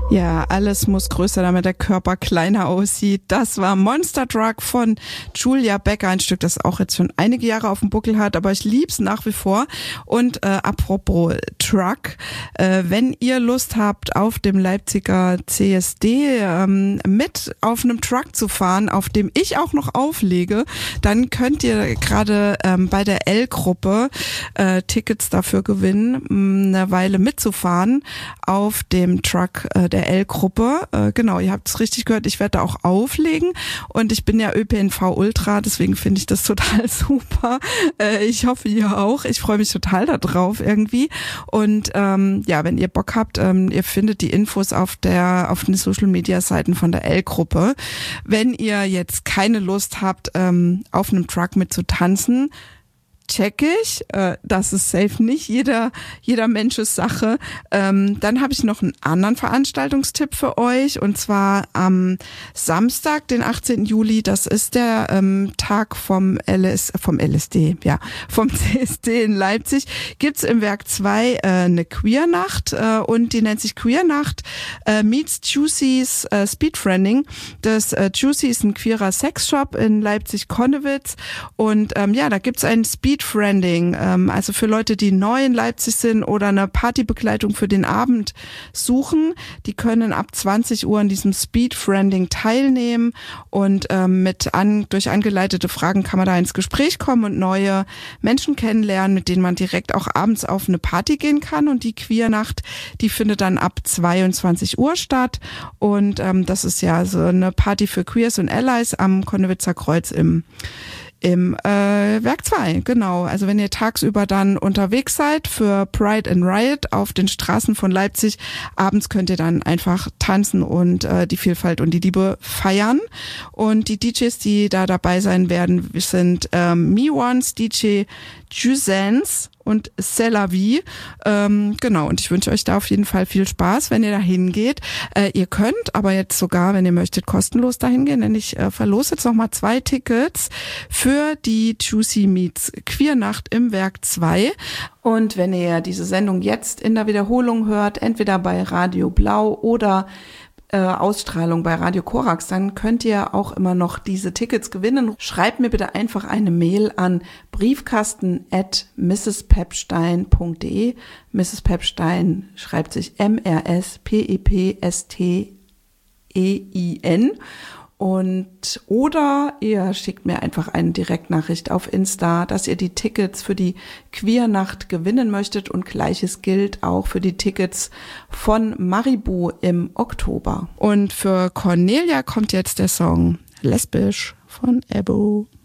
Ja, alles muss größer, damit der Körper kleiner aussieht. Das war Monster Truck von Julia Becker, ein Stück, das auch jetzt schon einige Jahre auf dem Buckel hat, aber ich lieb's nach wie vor. Und apropos Truck, wenn ihr Lust habt, auf dem Leipziger CSD mit auf einem Truck zu fahren, auf dem ich auch noch auflege, dann könnt ihr gerade bei der L-Gruppe Tickets dafür gewinnen, eine Weile mitzufahren auf dem Truck der L-Gruppe. Genau, ihr habt es richtig gehört, ich werde da auch auflegen und ich bin ja ÖPNV Ultra, deswegen finde ich das total super. Ich hoffe, ihr auch. Ich freue mich total da drauf irgendwie. Und ja, wenn ihr Bock habt, ihr findet die Infos auf den Social-Media-Seiten von der L-Gruppe. Wenn ihr jetzt keine Lust habt, auf einem Truck mitzutanzen, check ich, das ist safe nicht jeder Mensches Sache. Dann habe ich noch einen anderen Veranstaltungstipp für euch und zwar Samstag, den 18. Juli, das ist der Tag vom CSD in Leipzig, gibt's im Werk 2 eine Queer-Nacht und die nennt sich Queer-Nacht meets Juicy's Speedfriending. Das Juicy ist ein queerer Sexshop in Leipzig-Konnewitz und ja, da gibt's einen Speedfriending, also für Leute, die neu in Leipzig sind oder eine Partybegleitung für den Abend suchen, die können ab 20 Uhr an diesem Speedfriending teilnehmen und durch angeleitete Fragen kann man da ins Gespräch kommen und neue Menschen kennenlernen, mit denen man direkt auch abends auf eine Party gehen kann und die Queernacht, die findet dann ab 22 Uhr statt und das ist ja so eine Party für Queers und Allies am Konnewitzer Kreuz im Werk 2, genau. Also wenn ihr tagsüber dann unterwegs seid für Pride and Riot auf den Straßen von Leipzig, abends könnt ihr dann einfach tanzen und die Vielfalt und die Liebe feiern. Und die DJs, die da dabei sein werden, sind Me-Ones, DJ Jusens und C'est la vie. Genau, und ich wünsche euch da auf jeden Fall viel Spaß, wenn ihr da hingeht. Ihr könnt aber jetzt sogar, wenn ihr möchtet, kostenlos dahin gehen, denn ich verlose jetzt nochmal 2 Tickets für die Juicy Meets Queernacht im Werk 2. Und wenn ihr diese Sendung jetzt in der Wiederholung hört, entweder bei Radio Blau oder Ausstrahlung bei Radio Korax, dann könnt ihr auch immer noch diese Tickets gewinnen. Schreibt mir bitte einfach eine Mail an briefkasten@mrspepstein.de. Mrs. Pepstein schreibt sich MRSPEPSTEIN. Oder ihr schickt mir einfach eine Direktnachricht auf Insta, dass ihr die Tickets für die Queernacht gewinnen möchtet und Gleiches gilt auch für die Tickets von Maribu im Oktober. Und für Cornelia kommt jetzt der Song Lesbisch von Ebo.